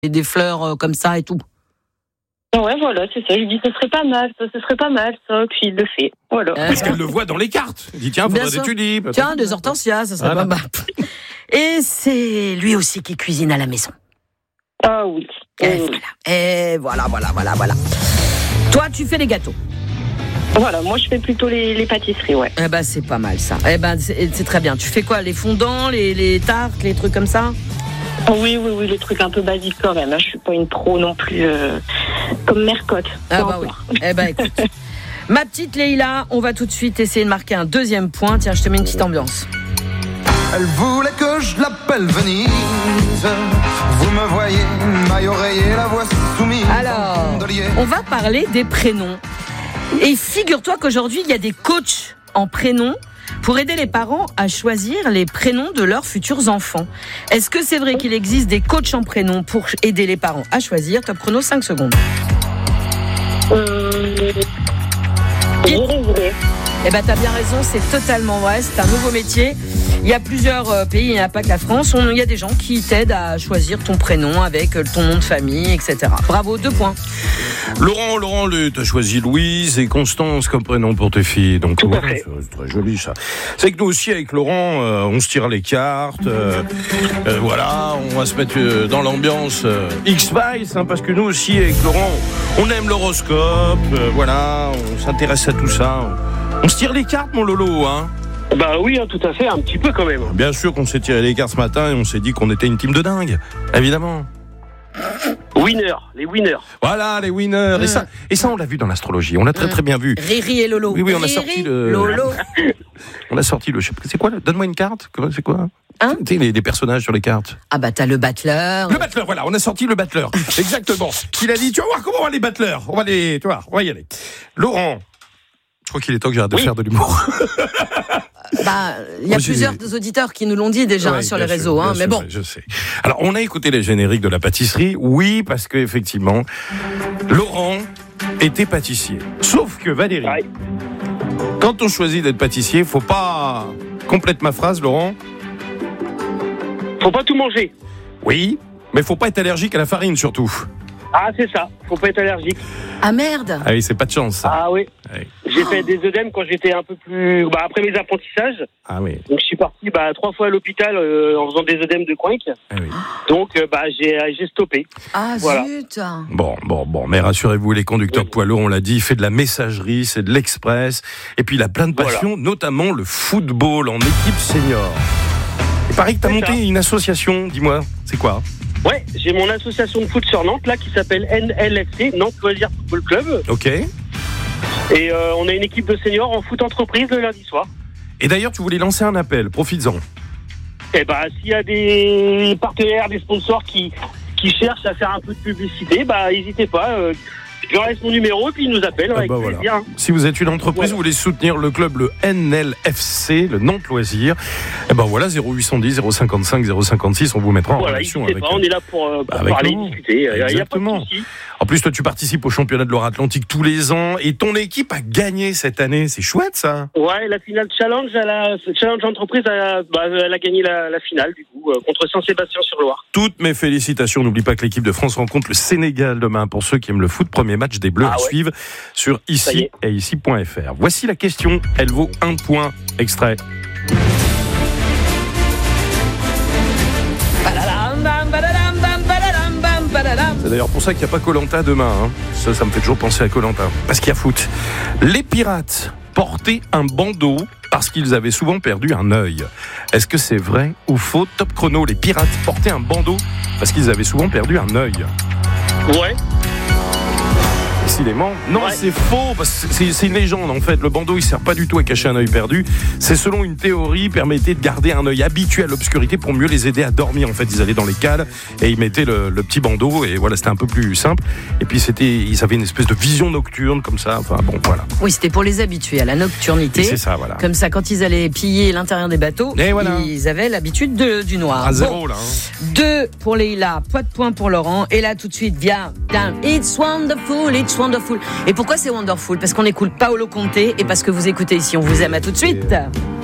des fleurs comme ça et tout. Ouais, voilà, c'est ça. Je dis, ce serait pas mal, ça. Puis il le fait. Voilà. Parce qu'elle le voit dans les cartes. Il dit, tiens, faudrait des tulipes. Tiens, des hortensias, ça serait pas mal. Et c'est lui aussi qui cuisine à la maison. Ah oui. Et voilà. Toi, tu fais les gâteaux. Voilà, moi je fais plutôt les pâtisseries, ouais. Eh ben, c'est pas mal ça. Eh ben, c'est très bien. Tu fais quoi? Les fondants, les tartes, les trucs comme ça? Oui, les trucs un peu basiques quand même. Je suis pas une pro non plus comme Mercotte. Ah bah oui. Eh ben, écoute. Ma petite Leïla, on va tout de suite essayer de marquer un deuxième point. Tiens, je te mets une petite ambiance. Elle voulait que je l'appelle Venise. Vous me voyez, maille oreiller, la voix soumise. Alors, on va parler des prénoms. Et figure-toi qu'aujourd'hui, il y a des coachs en prénoms pour aider les parents à choisir les prénoms de leurs futurs enfants. Est-ce que c'est vrai qu'il existe des coachs en prénoms pour aider les parents à choisir? Top chrono, 5 secondes. Eh ben, t'as bien raison, c'est totalement vrai, c'est un nouveau métier. Il y a plusieurs pays, il n'y a pas que la France. Il y a des gens qui t'aident à choisir ton prénom avec ton nom de famille, etc. Bravo, 2 points. Laurent, t'as choisi Louise et Constance comme prénom pour tes filles. Donc, tout à fait. C'est très joli ça. C'est que nous aussi, avec Laurent, on se tire les cartes. Voilà, on va se mettre dans l'ambiance X-Files, parce que nous aussi, avec Laurent, on aime l'horoscope. Voilà, on s'intéresse à tout ça. On se tire les cartes, mon Lolo, hein? Bah oui, tout à fait, un petit peu quand même. Bien sûr qu'on s'est tiré les cartes ce matin et on s'est dit qu'on était une team de dingue, évidemment. Les winners. Voilà, les winners. Et ça, on l'a vu dans l'astrologie. On l'a très bien vu. Riri et Lolo. Oui, on a sorti le... Lolo. On a sorti le... C'est quoi? Donne-moi une carte. C'est quoi? Tu sais, les personnages sur les cartes. Ah bah, t'as le battleur. Le battleur, voilà. On a sorti le battleur. Exactement. Il a dit, tu vas voir comment on va les battleurs. On va y aller. Laurent. Je crois qu'il est temps que j'arrête de faire de l'humour. Bah, il y a plusieurs auditeurs qui nous l'ont dit déjà sur les réseaux, mais bon. Je sais. Alors, on a écouté les génériques de la pâtisserie, oui, parce que effectivement, Laurent était pâtissier. Sauf que Valérie, quand on choisit d'être pâtissier, faut pas complète ma phrase, Laurent. Faut pas tout manger. Oui, mais faut pas être allergique à la farine surtout. Ah, c'est ça. Faut pas être allergique. Ah merde. Ah oui, c'est pas de chance, ça. Ah oui. J'ai fait des œdèmes quand j'étais un peu plus... après mes apprentissages. Ah oui. Donc je suis parti 3 fois à l'hôpital en faisant des œdèmes de coinque. Ah oui. Donc j'ai stoppé. Ah voilà. Zut. Bon. Mais rassurez-vous, les conducteurs poids lourds, on l'a dit, il fait de la messagerie, c'est de l'express. Et puis il a plein de passions, notamment le football en équipe senior. Il paraît que tu as monté une association, dis-moi, c'est quoi? Ouais, j'ai mon association de foot sur Nantes là qui s'appelle NLFC, Nantes Loisirs Football Club. Ok. Et on a une équipe de seniors en foot entreprise le lundi soir. Et d'ailleurs, tu voulais lancer un appel, profites-en. Eh ben, s'il y a des partenaires, des sponsors qui cherchent à faire un peu de publicité, n'hésitez pas. Je leur laisse mon numéro et puis ils nous appellent avec plaisir. Voilà. Si vous êtes une entreprise, vous voulez soutenir le club, le NLFC, le Nantes Loisirs, 0810 055 056, on vous mettra en relation avec. On est là pour parler, discuter. Il n'y a pas de souci. En plus, toi, tu participes au championnat de Loire-Atlantique tous les ans et ton équipe a gagné cette année. C'est chouette, ça. Ouais, la finale Challenge, Challenge Entreprise, elle a gagné la finale, du coup, contre Saint-Sébastien-sur-Loire. Toutes mes félicitations. N'oublie pas que l'équipe de France rencontre le Sénégal demain. Pour ceux qui aiment le foot, premier match des Bleus à suivre sur ici et ici.fr. Voici la question. Elle vaut 1 point. Extrait. C'est d'ailleurs pour ça qu'il n'y a pas Koh-Lanta demain. Ça me fait toujours penser à Koh-Lanta. Parce qu'il y a foot. Les pirates portaient un bandeau parce qu'ils avaient souvent perdu un œil. Est-ce que c'est vrai ou faux? Top chrono. Les pirates portaient un bandeau parce qu'ils avaient souvent perdu un œil. Ouais. Décidément. Non, c'est faux, parce que c'est une légende en fait. Le bandeau, il sert pas du tout à cacher un œil perdu. C'est selon une théorie, permettait de garder un œil habitué à l'obscurité pour mieux les aider à dormir. En fait, ils allaient dans les cales et ils mettaient le petit bandeau et voilà, c'était un peu plus simple. Et puis ils avaient une espèce de vision nocturne comme ça. Enfin bon, voilà. Oui, c'était pour les habituer à la nocturnité. Et c'est ça, voilà. Comme ça, quand ils allaient piller l'intérieur des bateaux, ils avaient l'habitude du noir. À 0 là. 2 pour Leïla, pas de point pour Laurent. Et là, tout de suite, viens. It's wonderful, it's wonderful. Et pourquoi c'est wonderful? Parce qu'on écoute Paolo Conte et parce que vous écoutez ici. On vous aime. À tout de suite.